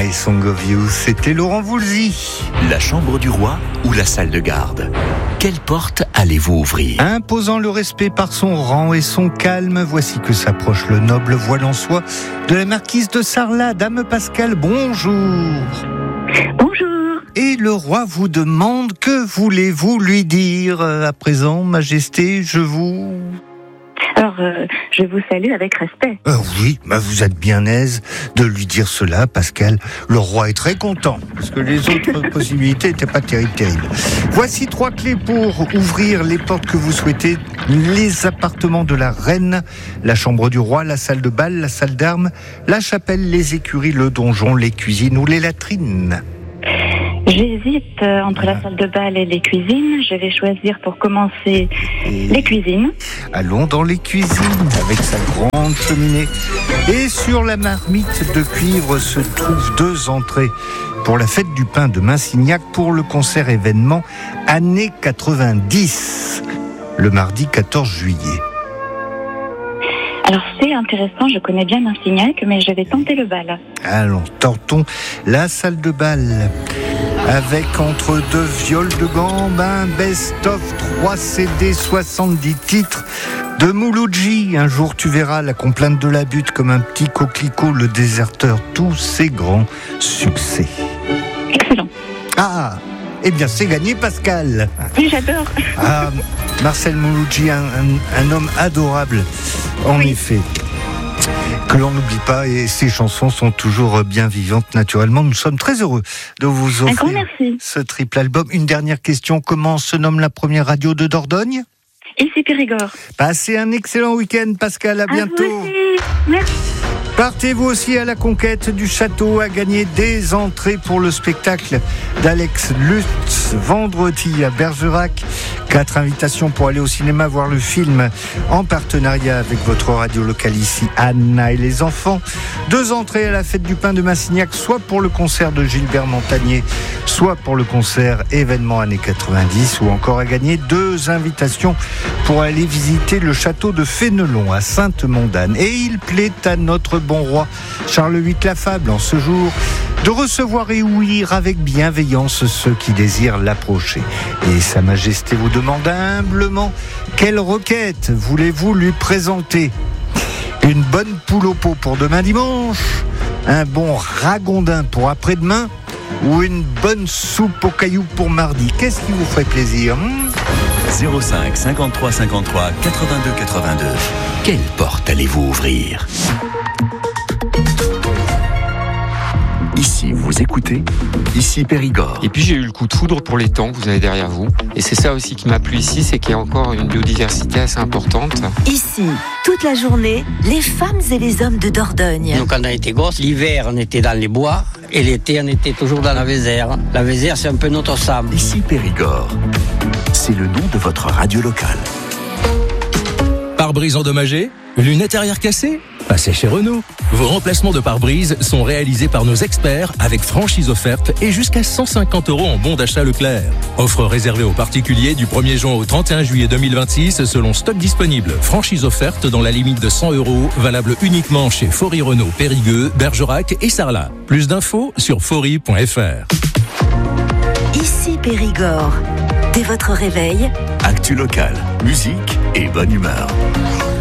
My Song of You, c'était Laurent Voulzy. La chambre du roi ou la salle de garde? Quelle porte allez-vous ouvrir? Imposant le respect par son rang et son calme, voici que s'approche le noble voile en soie de la marquise de Sarlat. Dame Pascale, bonjour. Bonjour. Et le roi vous demande, que voulez-vous lui dire à présent, Majesté, je vous... Alors, je vous salue avec respect. Oui, vous êtes bien aise de lui dire cela, Pascal. Le roi est très content, parce que les autres possibilités n'étaient pas terribles. Voici 3 clés pour ouvrir les portes que vous souhaitez. Les appartements de la reine, la chambre du roi, la salle de bal, la salle d'armes, la chapelle, les écuries, le donjon, les cuisines ou les latrines. J'hésite entre la salle de bal et les cuisines. Je vais choisir pour commencer les cuisines. Allons dans les cuisines avec sa grande cheminée. Et sur la marmite de cuivre se trouvent 2 entrées pour la fête du pain de Massignac pour le concert événement années 90, le mardi 14 juillet. Alors c'est intéressant, je connais bien Massignac, mais je vais tenter le bal. Allons, tentons la salle de bal. Avec entre 2 viols de gambe, un best-of, 3 CD, 70 titres de Mouloudji. Un jour tu verras, la complainte de la butte, comme un petit coquelicot, le déserteur, tous ces grands succès. Excellent. Ah, eh bien c'est gagné, Pascal. Oui, j'adore. Ah, Marcel Mouloudji, un homme adorable, en effet. Que l'on n'oublie pas, et ces chansons sont toujours bien vivantes naturellement. Nous sommes très heureux de vous offrir ce triple album. Une dernière question, comment se nomme la première radio de Dordogne? Ici Périgord. Passez un excellent week-end, Pascal, à bientôt. Vous aussi. Merci. Partez-vous aussi à la conquête du château, à gagner des entrées pour le spectacle d'Alex Lutz vendredi à Bergerac. 4 invitations pour aller au cinéma voir le film en partenariat avec votre radio locale ici, Anna et les enfants. 2 entrées à la fête du pain de Massignac, soit pour le concert de Gilbert Montagnier, soit pour le concert événement années 90, ou encore à gagner 2 invitations pour aller visiter le château de Fénelon à Sainte-Mondane. Et il plaît à notre bon roi Charles VIII l'Affable en ce jour de recevoir et ouïr avec bienveillance ceux qui désirent l'approcher. Et Sa Majesté vous demande humblement, quelle requête voulez-vous lui présenter? Une bonne poule au pot pour demain dimanche, un bon ragondin pour après-demain, ou une bonne soupe aux cailloux pour mardi? Qu'est-ce qui vous ferait plaisir? 05 53 53 82 82. Quelle porte allez-vous ouvrir? Ici, vous écoutez, ici Périgord. Et puis j'ai eu le coup de foudre pour les temps que vous avez derrière vous. Et c'est ça aussi qui m'a plu ici, c'est qu'il y a encore une biodiversité assez importante. Ici, toute la journée, les femmes et les hommes de Dordogne. Nous, quand on était gosses, l'hiver, on était dans les bois, et l'été, on était toujours dans la Vézère. La Vézère, c'est un peu notre Sam. Ici Périgord, c'est le nom de votre radio locale. Pare-brise endommagé? Lunettes arrière cassées? Passez chez Renault. Vos remplacements de pare-brise sont réalisés par nos experts avec franchise offerte et jusqu'à 150 € en bon d'achat Leclerc. Offre réservée aux particuliers du 1er juin au 31 juillet 2026 selon stock disponible. Franchise offerte dans la limite de 100 €, valable uniquement chez Faury Renault Périgueux, Bergerac et Sarlat. Plus d'infos sur faury.fr. Ici Périgord. Dès votre réveil, Actu locale, musique et bonne humeur.